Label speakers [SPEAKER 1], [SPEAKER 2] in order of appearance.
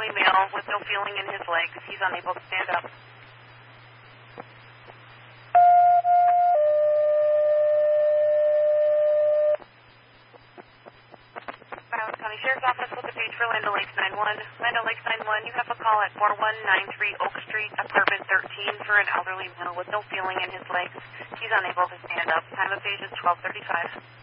[SPEAKER 1] elderly male with no feeling in his legs. He's unable to stand up. Broward County Sheriff's Office with the page for Land O'Lakes 911. Land O'Lakes 911, you have a call at 4193 Oak Street, apartment 13 for an elderly male with no feeling in his legs. He's unable to stand up. Time of page is 12:35.